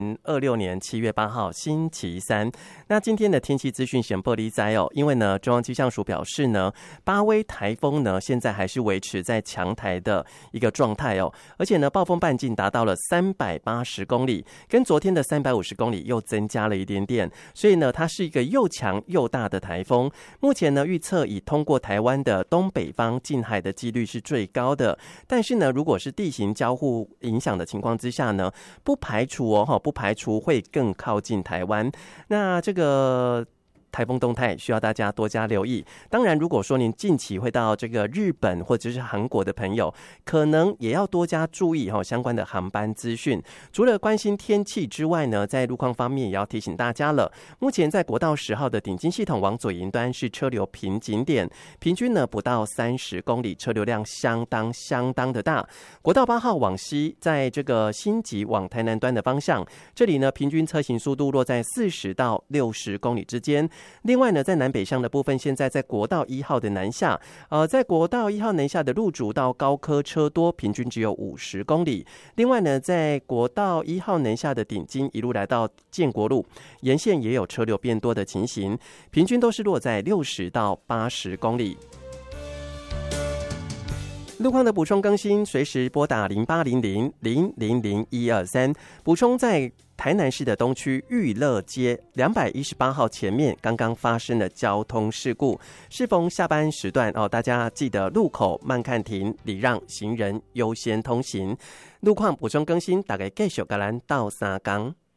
26年7月8号星期三。那今天的天气资讯先报你知哦，因为呢中央气象署表示呢，巴威台风呢现在还是维持在强台的一个状态哦，而且呢暴风半径达到了380公里，跟昨天的350公里又增加了一点点，所以呢它是一个又强又大的台风。目前呢预测以通过台湾的东北方近海的几率是最高的，但是呢如果是地形交互影响的情况之下呢，不排除会更靠近台湾。那这个台风动态需要大家多加留意。当然如果说您近期会到这个日本或者是韩国的朋友，可能也要多加注意相关的航班资讯。除了关心天气之外呢，在路况方面也要提醒大家了。目前在国道10号的顶金系统往左营端是车流瓶颈点，平均呢不到30公里，车流量相当的大。国道8号往西，在这个新集往台南端的方向，这里呢平均车行速度落在40到60公里之间。另外呢，在南北向的部分，现在在国道1号的南下，在国道1号南下的路竹到高科车多，平均只有50公里。另外呢，在国道1号南下的顶金一路来到建国路，沿线也有车流变多的情形，平均都是落在60到80公里。路况的补充更新，随时拨打0800-000-123。补充在台南市的东区裕乐街218号前面刚刚发生的交通事故，适逢下班时段大家记得路口慢看停，礼让行人优先通行。路况补充更新，大概继续跟咱斗3天。